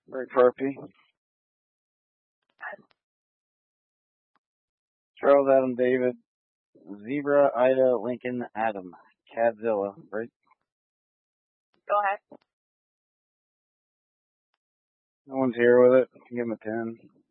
Great Harpy. Charles Adam David. Zebra Ida Lincoln Adam. Cadzilla. Right? Go ahead. No one's here with it. Give him a 10.